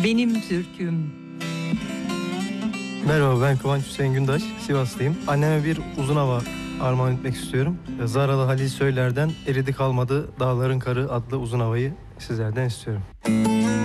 benim türküm. Merhaba, ben Kıvanç Hüseyin Gündaş, Sivaslıyım. Anneme bir uzun hava armağan etmek istiyorum. Zaralı Halil Söyler'den Eridi Kalmadı Dağların Karı adlı uzun havayı sizlerden istiyorum.